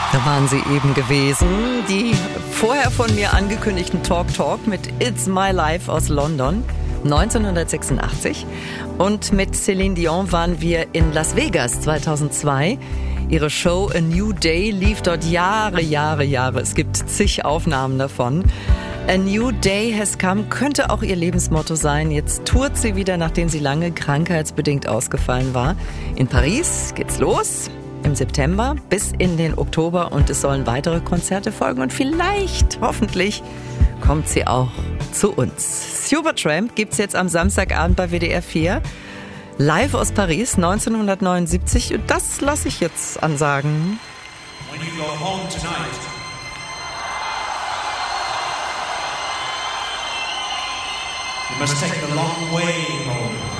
Da waren sie eben gewesen, die vorher von mir angekündigten Talk mit It's My Life aus London, 1986. Und mit Celine Dion waren wir in Las Vegas 2002. Ihre Show A New Day lief dort Jahre. Es gibt zig Aufnahmen davon. A New Day has come könnte auch ihr Lebensmotto sein. Jetzt tourt sie wieder, nachdem sie lange krankheitsbedingt ausgefallen war. In Paris geht's los. Im September bis in den Oktober und es sollen weitere Konzerte folgen und vielleicht, hoffentlich, kommt sie auch zu uns. Supertramp gibt's jetzt am Samstagabend bei WDR 4, live aus Paris 1979 und das lasse ich jetzt ansagen. When you go home tonight, you must take the long way home.